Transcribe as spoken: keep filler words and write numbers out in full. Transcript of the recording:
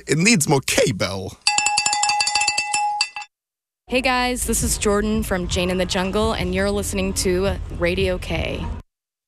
It needs more cable. Hey guys, this is Jordan from Jane in the Jungle, and you're listening to Radio K.